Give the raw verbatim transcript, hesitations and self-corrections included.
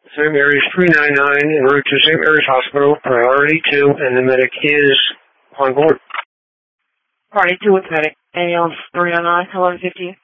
Saint Mary's three ninety-nine en route to Saint Mary's Hospital, priority two, and the medic is on board. Priority two with medic, A L three oh nine, eleven fifty.